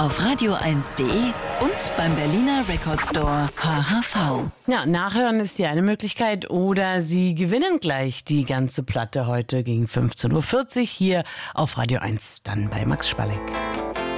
auf radio1.de und beim Berliner Record Store HHV. Ja, nachhören ist die eine Möglichkeit oder Sie gewinnen gleich die ganze Platte heute gegen 15.40 Uhr hier auf Radio 1, dann bei Max Spalleck.